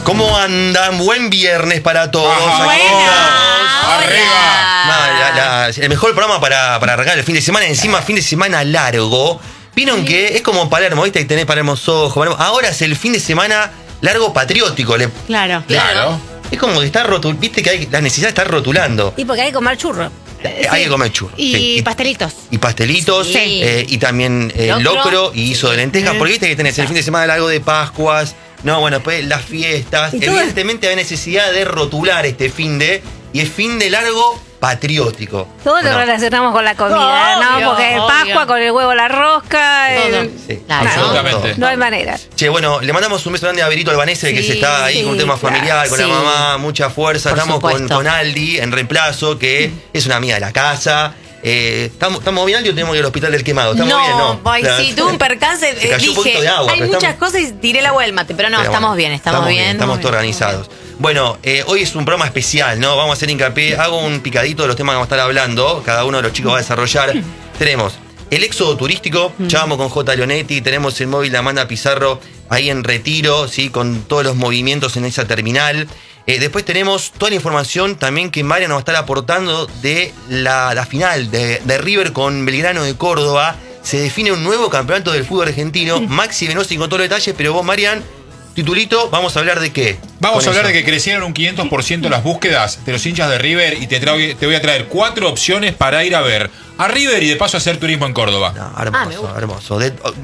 ¿Cómo andan? Buen viernes para todos. ¡Arriba! El mejor programa para arrancar el fin de semana. Encima, fin de semana largo. Vieron que es como Palermo, ¿viste? Que tenés Palermo Sojo. Ahora es el fin de semana largo patriótico. Claro. Es como que está rotulando. Viste que hay la necesidad de estar rotulando. Y porque hay que comer churro. Hay que comer churros. Y pastelitos. Y pastelitos. Sí. Y también locro y guiso de lentejas. Porque viste que tenés el fin de semana largo de Pascuas. No, bueno, después las fiestas. Evidentemente hay necesidad de rotular este fin de. Y es fin de largo patriótico. Todo lo relacionamos con la comida, ¿no? Porque Pascua con el huevo, la rosca. Sí, absolutamente. No hay manera. Che, bueno, le mandamos un beso grande a Verito Albanese, que se está ahí con un tema familiar, con la mamá, mucha fuerza. Estamos con Aldi en reemplazo, que es una amiga de la casa. ¿Estamos bien, Aldi, o tenemos que ir al hospital del quemado? ¿Estamos bien? No, sí, tuve un percance, dije, un poquito de agua, hay muchas cosas y tiré el agua del mate, pero no, estamos bien. Estamos todos organizados. Bueno, hoy es un programa especial, ¿no? Vamos a hacer hincapié, hago un picadito de los temas que vamos a estar hablando, cada uno de los chicos va a desarrollar. Tenemos el éxodo turístico, ya vamos con J. Leonetti, tenemos el móvil de Amanda Pizarro ahí en Retiro, ¿sí? Con todos los movimientos en esa terminal. Después tenemos toda la información también que Marian nos va a estar aportando de la final de River con Belgrano de Córdoba. Se define un nuevo campeonato del fútbol argentino. Maxi Venosi con todos los detalles, pero vos, Marian, titulito, vamos a hablar de qué. Vamos a hablar de que crecieron un 500% las búsquedas de los hinchas de River y te voy a traer 4 opciones para ir a ver a River y de paso hacer turismo en Córdoba. No, hermoso.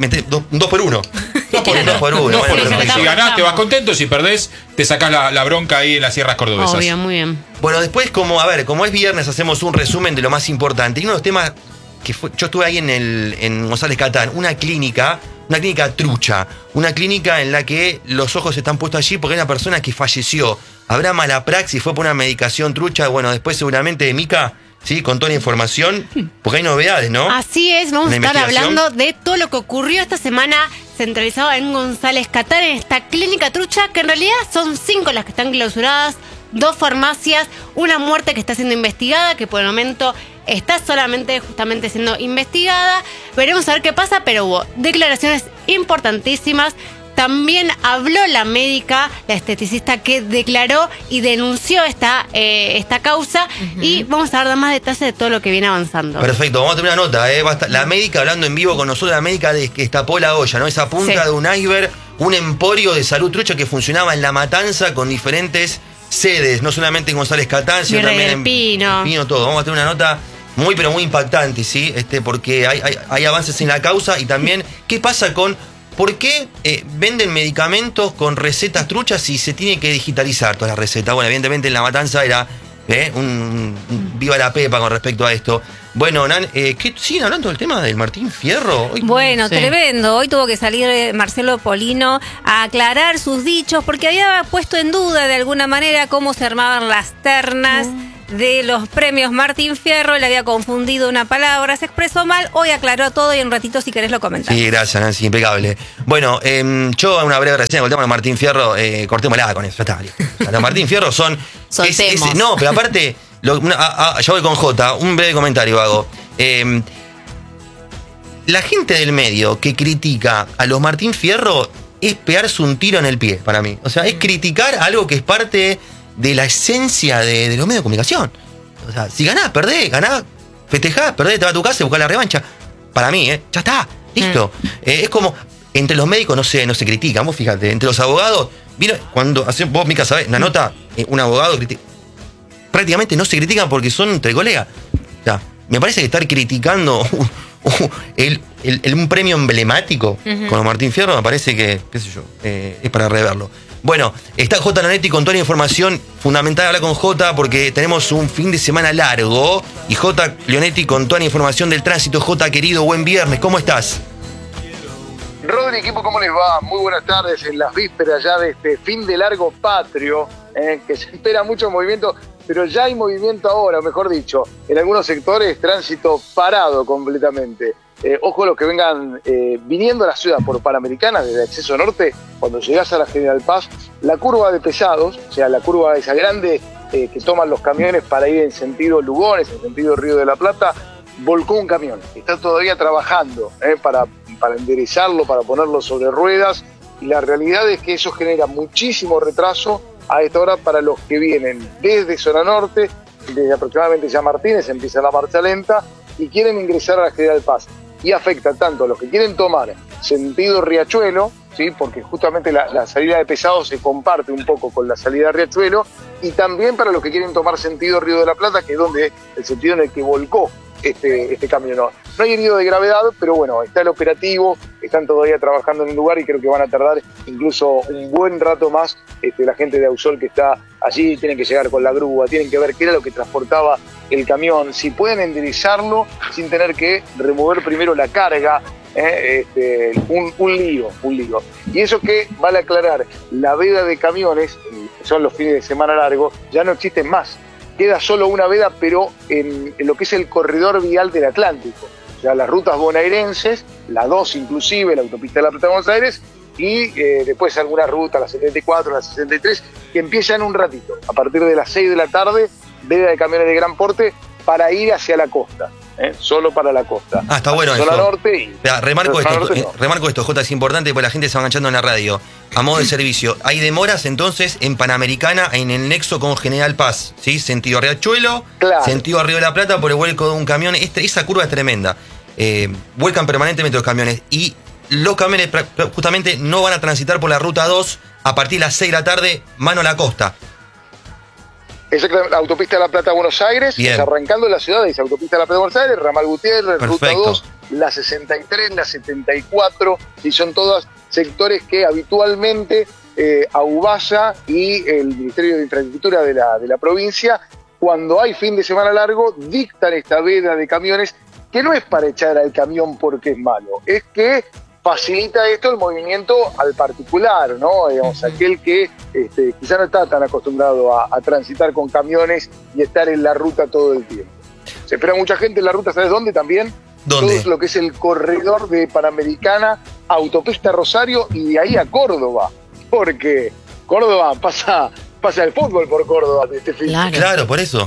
2 por 1. 2 por 1. Si ganás, te vas contento. Si perdés, te sacás la bronca ahí en las sierras cordobesas. Obvio, muy bien. Bueno, después, como es viernes, hacemos un resumen de lo más importante. Y uno de los temas que yo estuve ahí en González Catán, una clínica trucha, una clínica en la que los ojos están puestos allí porque hay una persona que falleció. Habrá mala praxis, fue por una medicación trucha. Bueno, después seguramente de Mica, ¿sí? Con toda la información, porque hay novedades, ¿no? Así es, vamos a estar hablando de todo lo que ocurrió esta semana centralizado en González Catán, en esta clínica trucha, que en realidad son 5 las que están clausuradas, 2 farmacias, una muerte que está siendo investigada, que por el momento está solamente justamente siendo investigada. Veremos a ver qué pasa, pero hubo declaraciones importantísimas. También habló la médica, la esteticista, que declaró y denunció esta causa. Y vamos a dar más detalles de todo lo que viene avanzando. Perfecto, vamos a tener una nota. La médica hablando en vivo con nosotros, la médica que destapó la olla, ¿no? Esa punta de un iceberg, un emporio de salud trucha que funcionaba en La Matanza con diferentes sedes, no solamente en González Catán, sino también en Pino, todo. Vamos a tener una nota muy, pero muy impactante, ¿sí? Porque hay avances en la causa y también qué pasa con por qué venden medicamentos con recetas truchas si se tiene que digitalizar todas las recetas. Bueno, evidentemente en La Matanza era un viva la pepa con respecto a esto. Bueno, Nan, ¿qué siguen hablando del tema del Martín Fierro? Bueno, tremendo. Hoy tuvo que salir Marcelo Polino a aclarar sus dichos porque había puesto en duda de alguna manera cómo se armaban las ternas de los premios Martín Fierro. Le había confundido una palabra, se expresó mal. Hoy aclaró todo y en un ratito, si querés, lo comentamos. Sí, gracias, Nancy, impecable. Bueno, yo hago una breve reseña con el tema de Martín Fierro. Cortémosla con eso, está bien. Los Martín Fierro son no, pero aparte, ya voy con Jota, un breve comentario hago. La gente del medio que critica a los Martín Fierro es pegarse un tiro en el pie, para mí. O sea, es criticar algo que es parte de la esencia de los medios de comunicación. O sea, si ganás, perdés, festejás, perdés, te vas a tu casa y buscás la revancha. Para mí, ya está, listo. Es como, entre los médicos no se critican, vos fíjate, entre los abogados, cuando vos, Mica, sabés, una nota, un abogado prácticamente no se critican porque son entre colegas. O sea, me parece que estar criticando un premio emblemático con Martín Fierro, me parece que, qué sé yo, es para reverlo. Bueno, está J. Leonetti con toda la información. Fundamental hablar con J porque tenemos un fin de semana largo. Y J. Leonetti con toda la información del tránsito. J, querido, buen viernes, ¿cómo estás? Rodri, equipo, ¿cómo les va? Muy buenas tardes en las vísperas ya de este fin de largo patrio, que se espera mucho movimiento, pero ya hay movimiento ahora, mejor dicho. En algunos sectores, tránsito parado completamente. Ojo los que vengan viniendo a la ciudad por Panamericana desde Acceso Norte, cuando llegás a la General Paz, la curva de pesados, o sea, la curva esa grande que toman los camiones para ir en sentido Lugones, en sentido Río de la Plata, volcó un camión. Está todavía trabajando para enderezarlo, para ponerlo sobre ruedas. y la realidad es que eso genera muchísimo retraso a esta hora para los que vienen desde zona norte, desde aproximadamente ya Martínez empieza la marcha lenta y quieren ingresar a la General Paz. Y afecta tanto a los que quieren tomar sentido Riachuelo, ¿sí? Porque justamente la salida de Pesado se comparte un poco con la salida de Riachuelo, y también para los que quieren tomar sentido Río de la Plata, que es donde el sentido en el que volcó este camión. No hay herido de gravedad, pero bueno, está el operativo, están todavía trabajando en el lugar y creo que van a tardar incluso un buen rato más. La gente de Ausol que está allí tienen que llegar con la grúa, tienen que ver qué era lo que transportaba el camión, si pueden enderezarlo sin tener que remover primero la carga. Un lío. Y eso que vale aclarar, la veda de camiones, que son los fines de semana largos, ya no existen más. Queda solo una veda, pero en lo que es el corredor vial del Atlántico. O sea, las rutas bonaerenses, la 2 inclusive, la autopista de La Plata de Buenos Aires, y después algunas rutas, la 74, la 63, que empiezan un ratito. A partir de las 6 de la tarde, veda de camiones de gran porte para ir hacia la costa. Solo para la costa. Está bueno zona eso. Norte y remarco zona esto, norte no. remarco esto, Jota, es importante porque la gente se va enganchando en la radio. A modo de servicio, hay demoras entonces en Panamericana, en el nexo con General Paz, ¿sí? Sentido Riachuelo, claro. Sentido a Río de la Plata por el vuelco de un camión. Esa curva es tremenda. Vuelcan permanentemente los camiones y los camiones justamente no van a transitar por la ruta 2 a partir de las 6 de la tarde, mano a la costa. Exactamente, la autopista de La Plata a Buenos Aires, pues arrancando la ciudad, dice autopista de La Plata a Buenos Aires, Ramal Gutiérrez, Perfecto. Ruta 2, la 63, la 74, y son todos sectores que habitualmente AUBASA y el Ministerio de Infraestructura de la provincia, cuando hay fin de semana largo, dictan esta veda de camiones, que no es para echar al camión porque es malo, es que facilita esto el movimiento al particular, ¿no? Digamos, aquel que quizá no está tan acostumbrado a transitar con camiones y estar en la ruta todo el tiempo. Se espera mucha gente en la ruta, ¿sabes dónde también? ¿Dónde? Todo lo que es el corredor de Panamericana, autopista Rosario y de ahí a Córdoba, porque Córdoba pasa el fútbol por Córdoba de este fin. Claro, por eso.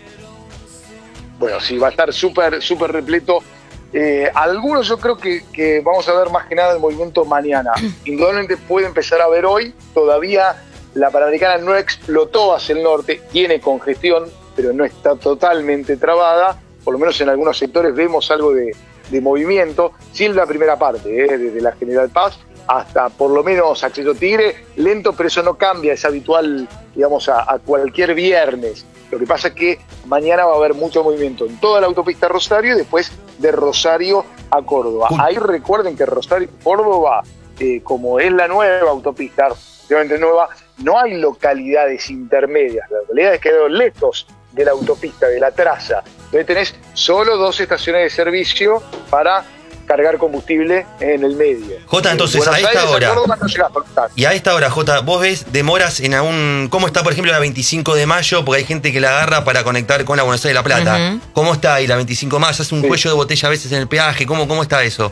Bueno, sí, va a estar súper repleto. Algunos yo creo que vamos a ver más que nada el movimiento mañana. Indudablemente puede empezar a ver hoy. Todavía la Panamericana no explotó hacia el norte. Tiene congestión, pero no está totalmente trabada. Por lo menos en algunos sectores vemos algo de movimiento. Sí, en la primera parte, desde la General Paz hasta por lo menos Acceso Tigre, lento, pero eso no cambia. Es habitual, digamos, a cualquier viernes. Lo que pasa es que mañana va a haber mucho movimiento en toda la autopista Rosario y después de Rosario a Córdoba. Ahí recuerden que Rosario y Córdoba, como es la nueva autopista, relativamente nueva, no hay localidades intermedias. Las localidades quedaron lejos de la autopista, de la traza. Entonces tenés solo 2 estaciones de servicio para cargar combustible en el medio. Jota, entonces a esta hora. Y a esta hora, Jota, vos ves demoras en algún. ¿Cómo está, por ejemplo, la 25 de mayo? Porque hay gente que la agarra para conectar con la Buenos Aires de La Plata. ¿Cómo está ahí la 25 de mayo? ¿Hace un cuello de botella a veces en el peaje? ¿Cómo está eso?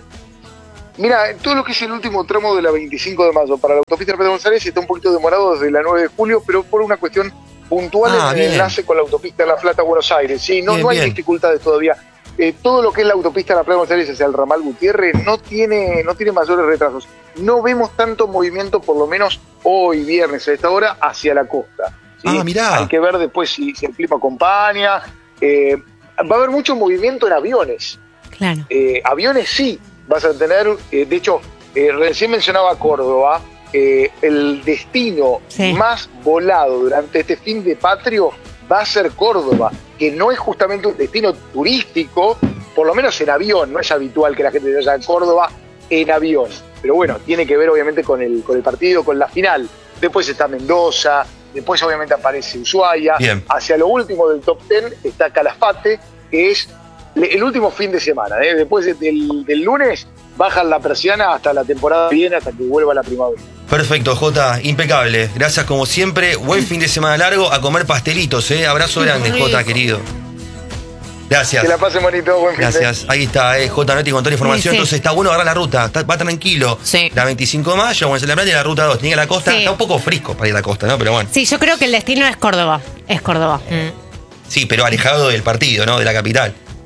Mira, todo lo que es el último tramo de la 25 de mayo para la autopista de Buenos Aires está un poquito demorado desde la 9 de julio, pero por una cuestión puntual en el enlace con la autopista de La Plata a Buenos Aires. Sí, no hay dificultades todavía. Todo lo que es la autopista de La Plata de Buenos Aires hacia el ramal Gutiérrez no tiene mayores retrasos. No vemos tanto movimiento, por lo menos hoy viernes a esta hora, hacia la costa. ¿Sí? Mirá. Hay que ver después si el clima acompaña. Va a haber mucho movimiento en aviones. Claro. Aviones sí, vas a tener, de hecho, recién mencionaba Córdoba, el destino más volado durante este fin de patrio va a ser Córdoba, que no es justamente un destino turístico, por lo menos en avión. No es habitual que la gente vaya a Córdoba en avión, pero bueno, tiene que ver obviamente con el partido, con la final. Después está Mendoza, después obviamente aparece Ushuaia. Bien. Hacia lo último del top 10 está Calafate, que es el último fin de semana. Después del lunes bajan la persiana hasta la temporada que viene, hasta que vuelva la primavera. Perfecto, Jota, impecable. Gracias como siempre. Buen fin de semana largo, a comer pastelitos, Abrazo grande, Jota, querido. Gracias. Que la pasen bonito, buen fin de. Gracias. Ahí está, Jota Notti con toda la información. Entonces está bueno agarrar la ruta, va tranquilo. Sí. La 25 de mayo, Buenos Aires de La Plata y la ruta 2. Tiene la costa, está un poco frisco para ir a la costa, ¿no? Pero bueno. Sí, yo creo que el destino es Córdoba. Es Córdoba. Sí, pero alejado del partido, ¿no? De la capital.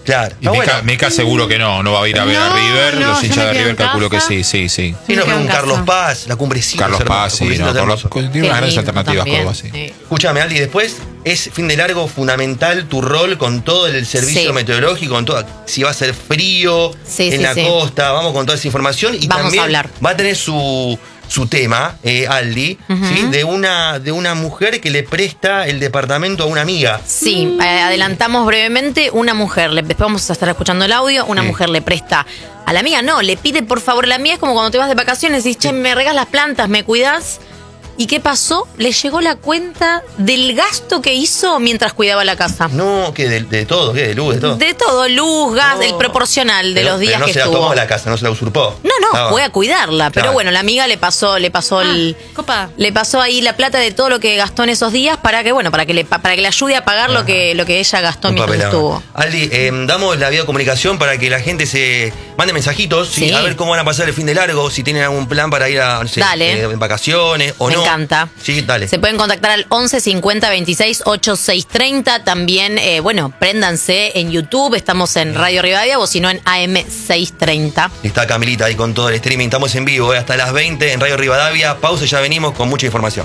Claro. Y Meca seguro que no va a ir a ver a River. Los hinchas de River calculo que sí. Sí, no, pero un Carlos Paz, la Cumbrecita. Carlos Paz, sí, no, tiene unas grandes alternativas, Córdoba, sí. Escúchame, Aldi, después es fin de largo fundamental tu rol con todo el servicio meteorológico, con todo, si va a ser frío en la costa, vamos con toda esa información. Y vamos también a hablar. Va a tener su tema, Aldi, ¿sí? de una mujer que le presta el departamento a una amiga. Sí, adelantamos brevemente, una mujer, vamos a estar escuchando el audio, una mujer le presta a la amiga, le pide por favor a la amiga, es como cuando te vas de vacaciones y dices, che, me regas las plantas, me cuidas. ¿Y qué pasó? Le llegó la cuenta del gasto que hizo mientras cuidaba la casa. No, que de todo, ¿qué? De luz, de todo. De todo, luz, gas, el proporcional de los días que estuvo. No se la tomó la casa, no se la usurpó. No, fue a cuidarla. Pero bueno, la amiga le pasó ahí la plata de todo lo que gastó en esos días para que le ayude a pagar lo que ella gastó mientras estuvo. Aldi, damos la vía de comunicación para que la gente se mande mensajitos, ¿sí? A ver cómo van a pasar el fin de largo, si tienen algún plan para ir a en vacaciones o no. Me encanta. Sí, dale. Se pueden contactar al 11 50 26 8630. También, préndanse en YouTube. Estamos en Radio Rivadavia o si no en AM630. Está Camilita ahí con todo el streaming. Estamos en vivo hasta las 20 en Radio Rivadavia. Pausa, ya venimos con mucha información.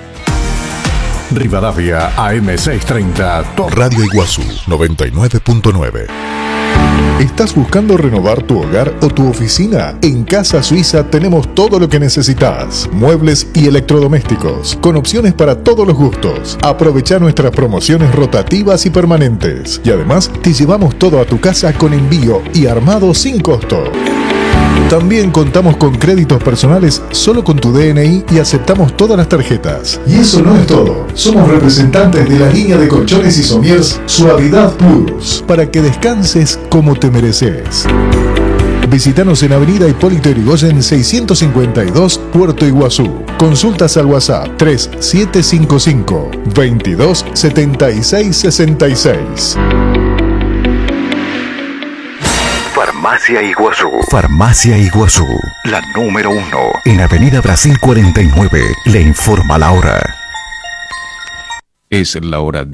Rivadavia AM630. Top Radio Iguazú 99.9. ¿Estás buscando renovar tu hogar o tu oficina? En Casa Suiza tenemos todo lo que necesitas. Muebles y electrodomésticos, con opciones para todos los gustos. Aprovecha nuestras promociones rotativas y permanentes. Y además, te llevamos todo a tu casa con envío y armado sin costo. También contamos con créditos personales solo con tu DNI y aceptamos todas las tarjetas. Y eso no es todo. Somos representantes de la línea de colchones y somiers Suavidad Plus, para que descanses como te mereces. Visítanos en Avenida Hipólito Yrigoyen 652, Puerto Iguazú. Consultas al WhatsApp 3755 22 76 66. Farmacia Iguazú. Farmacia Iguazú, la número 1. En Avenida Brasil 49. Le informa la hora. Es la hora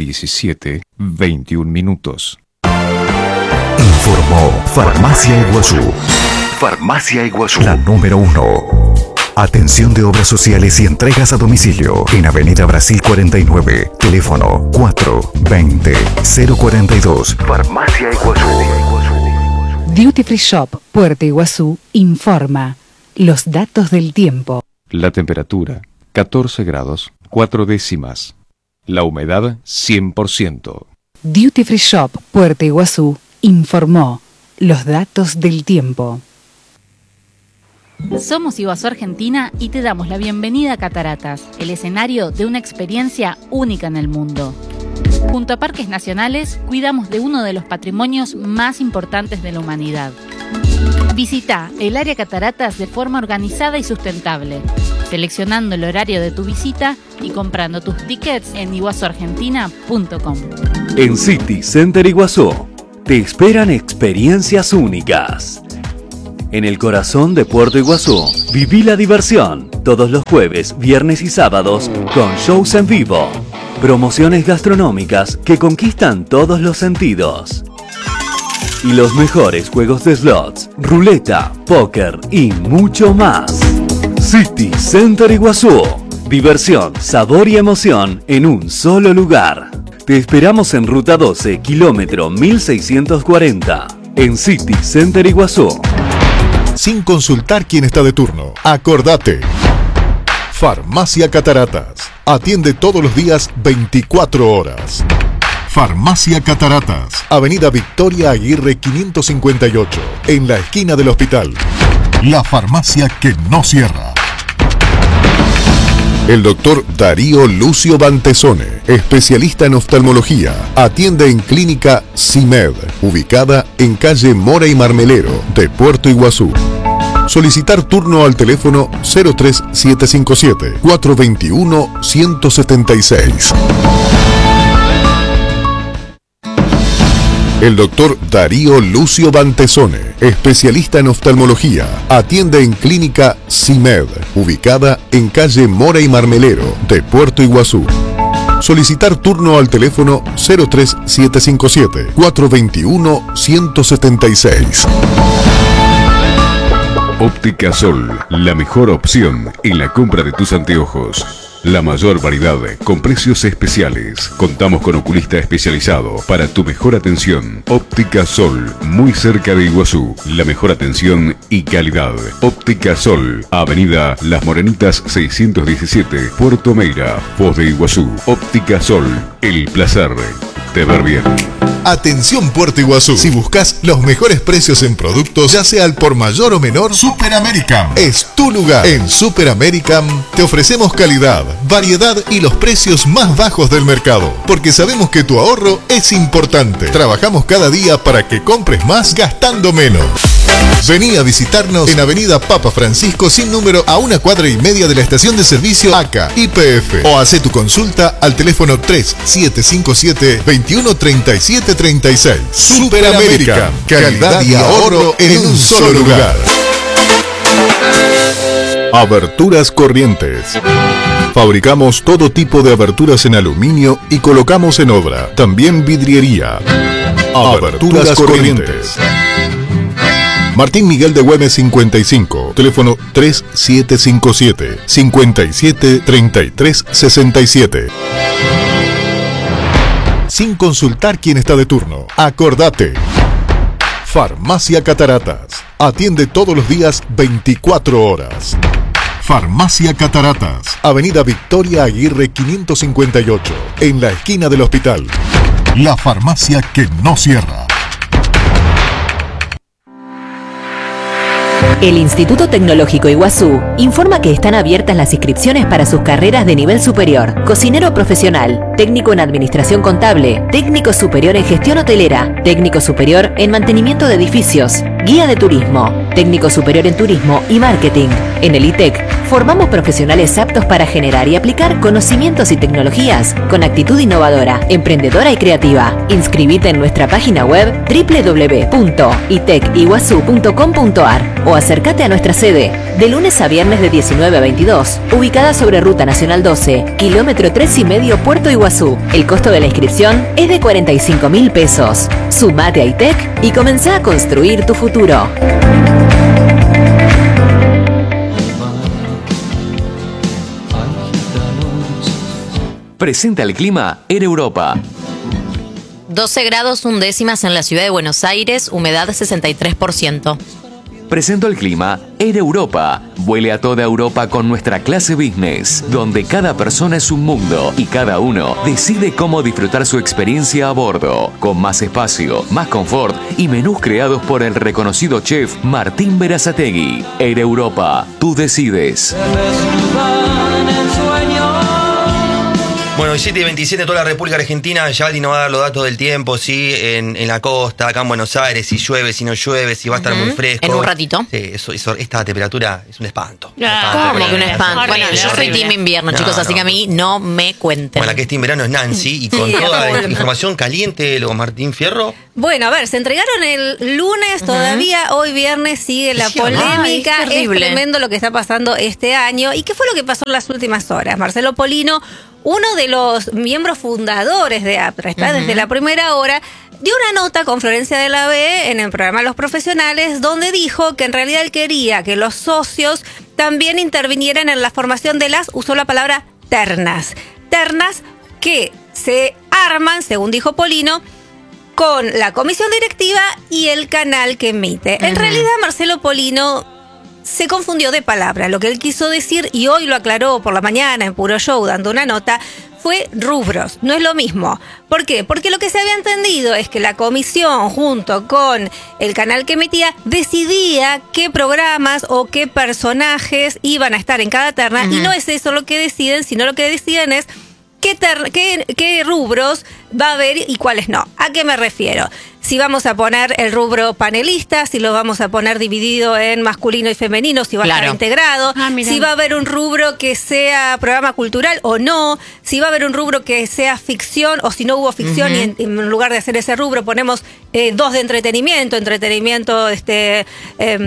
17:21. Informó Farmacia Iguazú. Farmacia Iguazú, la número 1. Atención de obras sociales y entregas a domicilio. En Avenida Brasil 49. Teléfono 420-042. Farmacia Iguazú. Duty Free Shop Puerto Iguazú informa los datos del tiempo. La temperatura 14 grados 4 décimas. La humedad 100%. Duty Free Shop Puerto Iguazú informó los datos del tiempo. Somos Iguazú Argentina y te damos la bienvenida a Cataratas, el escenario de una experiencia única en el mundo. Junto a parques nacionales, cuidamos de uno de los patrimonios más importantes de la humanidad. Visita el área Cataratas de forma organizada y sustentable, seleccionando el horario de tu visita y comprando tus tickets en iguazuargentina.com. En City Center Iguazú, te esperan experiencias únicas. En el corazón de Puerto Iguazú, viví la diversión todos los jueves, viernes y sábados con shows en vivo. Promociones gastronómicas que conquistan todos los sentidos. Y los mejores juegos de slots, ruleta, póker y mucho más. City Center Iguazú. Diversión, sabor y emoción en un solo lugar. Te esperamos en Ruta 12, kilómetro 1640. En City Center Iguazú. Sin consultar quién está de turno. Acordate. Farmacia Cataratas. Atiende todos los días 24 horas. Farmacia Cataratas. Avenida Victoria Aguirre 558. En la esquina del hospital. La farmacia que no cierra. El doctor Darío Lucio Bantesone, especialista en oftalmología, atiende en Clínica CIMED, ubicada en calle Mora y Marmelero de Puerto Iguazú. Solicitar turno al teléfono 03757 421 176. El doctor Darío Lucio Bantesone, especialista en oftalmología, atiende en Clínica CIMED, ubicada en calle Mora y Marmelero de Puerto Iguazú. Solicitar turno al teléfono 03757 421 176. Óptica Sol, la mejor opción en la compra de tus anteojos. La mayor variedad con precios especiales. Contamos con oculista especializado para tu mejor atención. Óptica Sol, muy cerca de Iguazú. La mejor atención y calidad. Óptica Sol, Avenida Las Morenitas 617, Puerto Meira, Foz de Iguazú. Óptica Sol, el placer de ver bien. Atención Puerto Iguazú. Si buscas los mejores precios en productos, ya sea al por mayor o menor, Super American es tu lugar. En Super American te ofrecemos calidad, variedad y los precios más bajos del mercado, porque sabemos que tu ahorro es importante. Trabajamos cada día para que compres más gastando menos. Vení a visitarnos en Avenida Papa Francisco sin número a 1,5 cuadras de la estación de servicio ACA YPF, o hace tu consulta al teléfono 3757 213736. Super American, calidad y ahorro en un solo lugar. Aberturas Corrientes. Fabricamos todo tipo de aberturas en aluminio y colocamos en obra. También vidriería. Aberturas Corrientes. Martín Miguel de Güemes 55, teléfono 3757 573367. Sin consultar quién está de turno, acordate. Farmacia Cataratas. Atiende todos los días 24 horas. Farmacia Cataratas, Avenida Victoria Aguirre 558, en la esquina del hospital. La farmacia que no cierra. El Instituto Tecnológico Iguazú informa que están abiertas las inscripciones para sus carreras de nivel superior: cocinero profesional, técnico en administración contable, técnico superior en gestión hotelera, técnico superior en mantenimiento de edificios, guía de turismo, técnico superior en turismo y marketing. En el ITEC formamos profesionales aptos para generar y aplicar conocimientos y tecnologías con actitud innovadora, emprendedora y creativa. Inscribite en nuestra página web www.iteciguazú.com.ar o acércate a nuestra sede de lunes a viernes de 19 a 22, ubicada sobre Ruta Nacional 12, kilómetro 3,5 Puerto Iguazú. El costo de la inscripción es de 45.000 pesos. Sumate a ITEC y comenzá a construir tu futuro. Presenta el clima Air Europa. 12 grados 1 décimas en la ciudad de Buenos Aires, humedad 63%. Presento el clima Air Europa. Vuele a toda Europa con nuestra clase business, donde cada persona es un mundo y cada uno decide cómo disfrutar su experiencia a bordo, con más espacio, más confort y menús creados por el reconocido chef Martín Berazategui. Air Europa, tú decides. Bueno, 7:27 toda la República Argentina. Yali nos va a dar los datos del tiempo, sí, en la costa, acá en Buenos Aires, si llueve, si no llueve, si va a estar muy fresco. En un ratito. Sí, esta temperatura es un espanto. ¿Cómo que un espanto? Bueno, yo soy team invierno, chicos, así que a mí no me cuenten. Bueno, la que está en verano es Nancy, y con toda la información caliente, luego Martín Fierro. Bueno, a ver, se entregaron el lunes, todavía hoy viernes sigue la polémica. Ay, es tremendo lo que está pasando este año. ¿Y qué fue lo que pasó en las últimas horas? Marcelo Polino, uno de los miembros fundadores de APRA, está desde la primera hora, dio una nota con Florencia de la B en el programa Los Profesionales, donde dijo que en realidad él quería que los socios también intervinieran en la formación de usó la palabra ternas que se arman, según dijo Polino, con la comisión directiva y el canal que emite. En realidad, Marcelo Polino se confundió de palabra. Lo que él quiso decir, y hoy lo aclaró por la mañana en Puro Show dando una nota, fue rubros. No es lo mismo. ¿Por qué? Porque lo que se había entendido es que la comisión, junto con el canal que emitía, decidía qué programas o qué personajes iban a estar en cada terna. Y no es eso lo que deciden, sino lo que deciden es qué rubros va a haber y cuáles no. ¿A qué me refiero? Si vamos a poner el rubro panelista, si lo vamos a poner dividido en masculino y femenino, si va a estar integrado, si va a haber un rubro que sea programa cultural o no, si va a haber un rubro que sea ficción o si no hubo ficción y en lugar de hacer ese rubro ponemos 2 de entretenimiento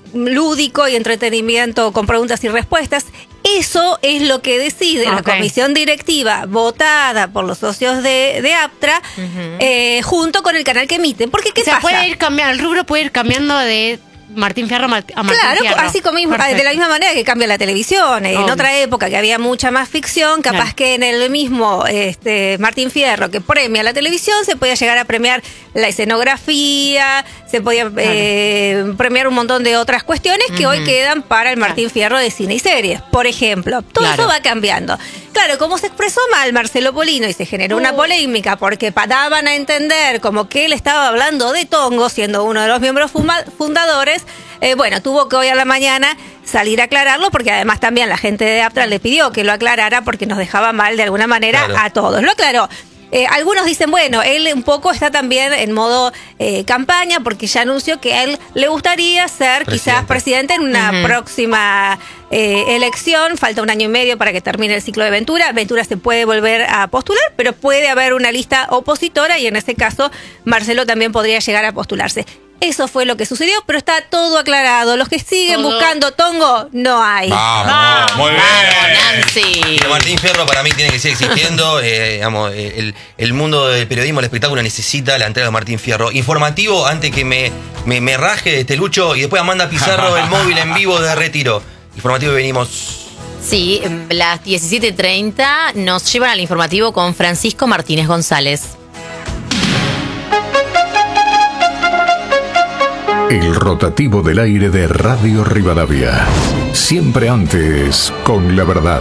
lúdico y entretenimiento con preguntas y respuestas. Eso es lo que decide la comisión directiva votada por los socios de Aptra, junto con el canal que emiten. Porque ¿qué pasa? Puede ir cambiando, el rubro puede ir cambiando de Martín Fierro a Martín Fierro. Claro, así como de la misma manera que cambia la televisión. En otra época que había mucha más ficción, capaz que en el mismo Martín Fierro que premia la televisión, se podía llegar a premiar la escenografía, se podía premiar un montón de otras cuestiones que hoy quedan para el Martín Fierro de cine y series, por ejemplo. Todo eso va cambiando. Claro, como se expresó mal Marcelo Polino y se generó una polémica porque daban a entender como que él estaba hablando de Tongo, siendo uno de los miembros fundadores, tuvo que hoy a la mañana salir a aclararlo, porque además también la gente de Aptra le pidió que lo aclarara porque nos dejaba mal de alguna manera a todos. Lo aclaró. Algunos dicen, bueno, él un poco está también en modo campaña, porque ya anunció que a él le gustaría ser quizás presidente en una próxima elección. Falta 1 año y medio para que termine el ciclo de Ventura. Ventura se puede volver a postular, pero puede haber una lista opositora y en ese caso Marcelo también podría llegar a postularse. Eso fue lo que sucedió, pero está todo aclarado. Los que siguen buscando Tongo, no hay. ¡Vamos! ¡Muy bien! Nancy! Pero Martín Fierro para mí tiene que seguir existiendo. El mundo del periodismo, el espectáculo necesita la entrega de Martín Fierro. Informativo, antes que me raje Lucho, y después Amanda Pizarro, el móvil en vivo de Retiro. Informativo, venimos. Sí, las 17:30 nos llevan al informativo con Francisco Martínez González. El rotativo del aire de Radio Rivadavia. Siempre antes, con la verdad.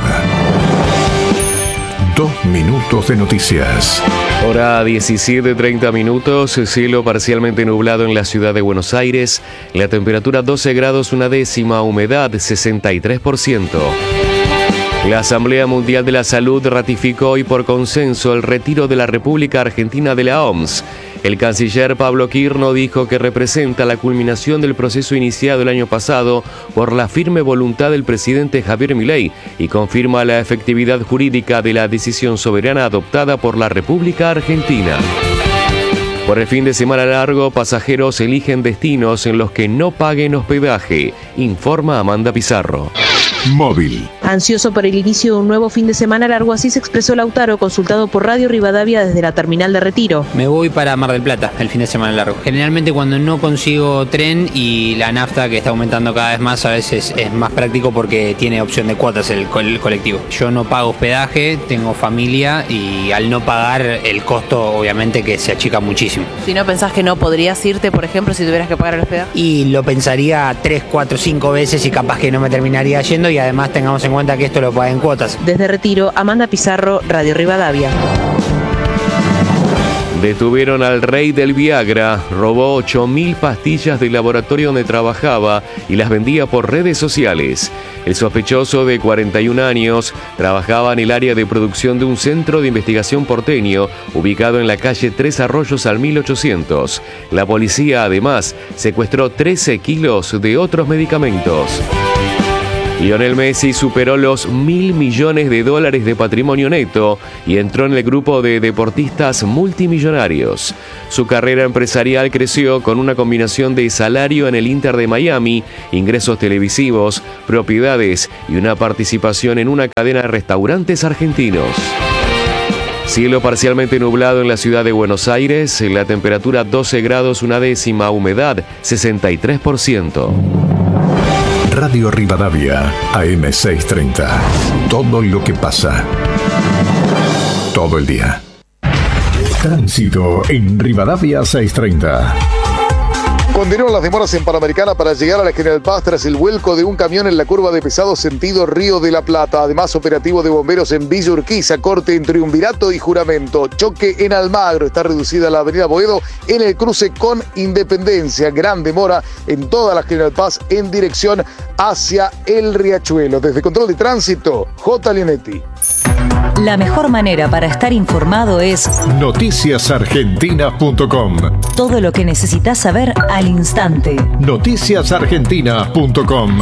2 minutos de noticias. Hora 17:30 minutos, cielo parcialmente nublado en la ciudad de Buenos Aires, la temperatura 12 grados 1/10, humedad 63%. La Asamblea Mundial de la Salud ratificó hoy por consenso el retiro de la República Argentina de la OMS. El canciller Pablo Quirno dijo que representa la culminación del proceso iniciado el año pasado por la firme voluntad del presidente Javier Milei y confirma la efectividad jurídica de la decisión soberana adoptada por la República Argentina. Por el fin de semana largo, pasajeros eligen destinos en los que no paguen hospedaje, informa Amanda Pizarro. Móvil. Ansioso por el inicio de un nuevo fin de semana largo, así se expresó Lautaro, consultado por Radio Rivadavia desde la terminal de Retiro. Me voy para Mar del Plata el fin de semana largo. Generalmente cuando no consigo tren y la nafta que está aumentando cada vez más, a veces es más práctico porque tiene opción de cuotas el colectivo. Yo no pago hospedaje, tengo familia y al no pagar el costo obviamente que se achica muchísimo. Si no pensás que no podrías irte, por ejemplo, si tuvieras que pagar el hospedaje. Y lo pensaría 3, 4, 5 veces y capaz que no me terminaría yendo, y además tengamos en cuenta que esto lo paga en cuotas. Desde Retiro, Amanda Pizarro, Radio Rivadavia. Detuvieron al rey del Viagra, robó 8.000 pastillas del laboratorio donde trabajaba y las vendía por redes sociales. El sospechoso, de 41 años, trabajaba en el área de producción de un centro de investigación porteño ubicado en la calle 3 Arroyos al 1800. La policía además secuestró 13 kilos de otros medicamentos. Lionel Messi superó los $1.000 millones de patrimonio neto y entró en el grupo de deportistas multimillonarios. Su carrera empresarial creció con una combinación de salario en el Inter de Miami, ingresos televisivos, propiedades y una participación en una cadena de restaurantes argentinos. Cielo parcialmente nublado en la ciudad de Buenos Aires, la temperatura 12 grados 1/10, humedad 63%. Radio Rivadavia, AM 630. Todo lo que pasa. Todo el día. Tránsito en Rivadavia 630. Continúan las demoras en Panamericana para llegar a la General Paz tras el vuelco de un camión en la curva de Pesado sentido Río de la Plata. Además, operativo de bomberos en Villa Urquiza, corte en Triunvirato y Juramento. Choque en Almagro, está reducida la avenida Boedo en el cruce con Independencia. Gran demora en toda la General Paz en dirección hacia el Riachuelo. Desde Control de Tránsito, J. Linetti. La mejor manera para estar informado es noticiasargentinas.com. todo lo que necesitas saber al instante. Noticiasargentinas.com.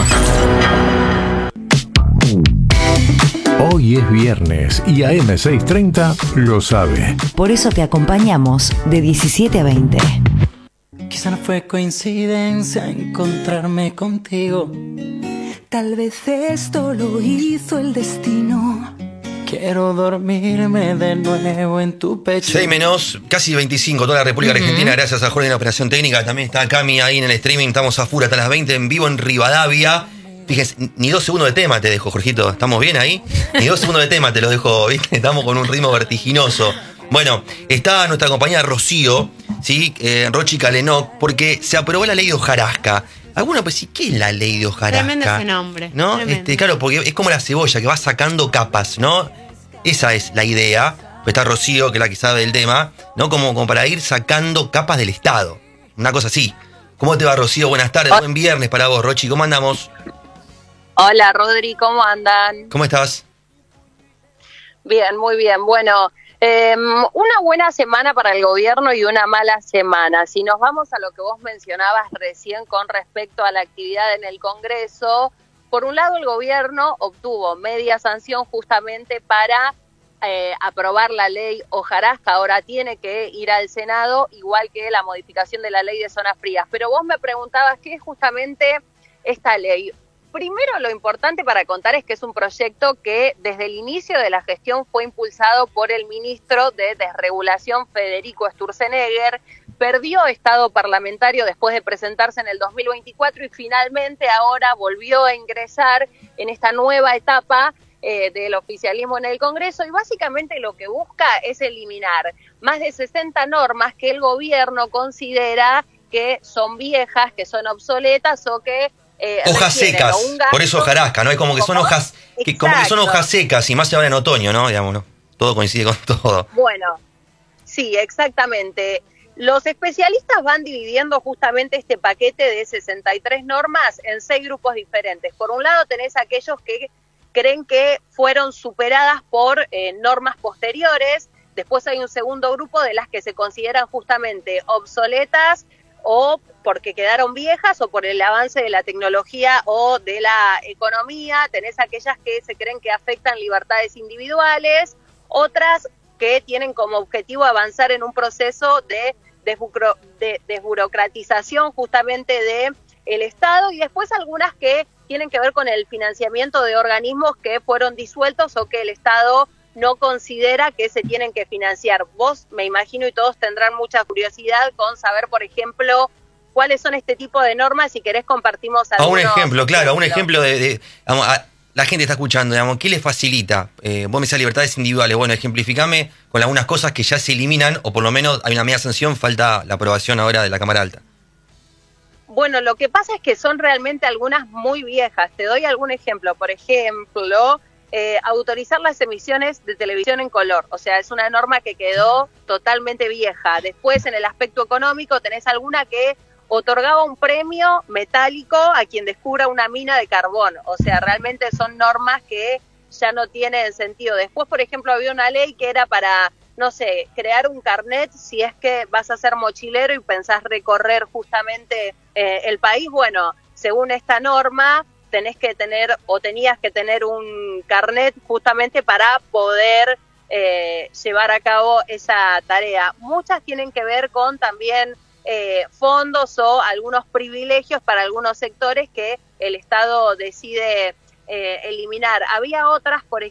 Hoy es viernes y AM630 lo sabe. Por eso te acompañamos de 17 a 20. Quizá no fue coincidencia encontrarme contigo. Tal vez esto lo hizo el destino. Quiero dormirme de nuevo en tu pecho. 6 menos, casi 25, toda la República Argentina, gracias a Jorge en la operación técnica. También está Cami ahí en el streaming, estamos a full hasta las 20 en vivo en Rivadavia. Fíjense, ni 2 segundos de tema te dejo, Jorgito. ¿Estamos bien ahí? Ni 2 segundos de tema te lo dejo, ¿viste? Estamos con un ritmo vertiginoso. Bueno, está nuestra compañera Rocío, ¿sí? Rochi Calenoc, porque se aprobó la ley de hojarasca. Algunos pues sí, ¿qué es la ley de hojarasca? Tremendo ese nombre. ¿No? Claro, porque es como la cebolla que va sacando capas, ¿no? Esa es la idea. Pues está Rocío, que es la que sabe del tema, ¿no? Como para ir sacando capas del Estado. Una cosa así. ¿Cómo te va, Rocío? Buenas tardes, buen viernes para vos, Rochi. ¿Cómo andamos? Hola, Rodri, ¿cómo andan? ¿Cómo estás? Bien, muy bien. Bueno, una buena semana para el gobierno y una mala semana. Si nos vamos a lo que vos mencionabas recién con respecto a la actividad en el Congreso, por un lado el gobierno obtuvo media sanción justamente para aprobar la ley hojarasca. Ahora tiene que ir al Senado, igual que la modificación de la ley de zonas frías. Pero vos me preguntabas qué es justamente esta ley. Primero, lo importante para contar es que es un proyecto que desde el inicio de la gestión fue impulsado por el ministro de Desregulación, Federico Sturzenegger. Perdió estado parlamentario después de presentarse en el 2024 y finalmente ahora volvió a ingresar en esta nueva etapa del oficialismo en el Congreso, y básicamente lo que busca es eliminar más de 60 normas que el gobierno considera que son viejas, que son obsoletas o que hojas secas, por eso hojarasca, ¿no? Es como que son hojas, como que son hojas secas, y más ahora en otoño, ¿no? Digamos, ¿no? Todo coincide con todo. Bueno, sí, exactamente. Los especialistas van dividiendo justamente este paquete de 63 normas en 6 grupos diferentes. Por un lado tenés aquellos que creen que fueron superadas por normas posteriores. Después hay un segundo grupo de las que se consideran justamente obsoletas o porque quedaron viejas o por el avance de la tecnología o de la economía. Tenés aquellas que se creen que afectan libertades individuales, otras que tienen como objetivo avanzar en un proceso de desburocratización justamente del Estado, y después algunas que tienen que ver con el financiamiento de organismos que fueron disueltos o que el Estado no considera que se tienen que financiar. Vos, me imagino, y todos tendrán mucha curiosidad con saber, por ejemplo, cuáles son este tipo de normas. Si querés compartimos algunos. A un ejemplo, claro, a un ejemplo vamos, la gente está escuchando, digamos, ¿qué les facilita? Vos me decís libertades individuales. Bueno, ejemplificame con algunas cosas que ya se eliminan, o por lo menos hay una media sanción, falta la aprobación ahora de la Cámara Alta. Bueno, lo que pasa es que son realmente algunas muy viejas. Te doy algún ejemplo. Por ejemplo, autorizar las emisiones de televisión en color. O sea, es una norma que quedó totalmente vieja. Después, en el aspecto económico, tenés alguna que otorgaba un premio metálico a quien descubra una mina de carbón. O sea, realmente son normas que ya no tienen sentido. Después, por ejemplo, había una ley que era para, no sé, crear un carnet si es que vas a ser mochilero y pensás recorrer justamente el país. Bueno, según esta norma, tenés que tener o tenías que tener un carnet justamente para poder llevar a cabo esa tarea. Muchas tienen que ver con también fondos o algunos privilegios para algunos sectores que el Estado decide eliminar. Había otras, por